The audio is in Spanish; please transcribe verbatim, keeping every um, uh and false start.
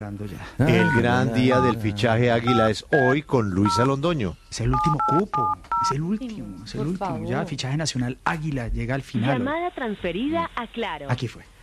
Dando ya. El gran día del fichaje Águila es hoy con Luisa Londoño. Es el último cupo, es el último, es el Por último. favor. Ya fichaje nacional Águila llega al final. Llamada transferida a Claro. Aquí fue.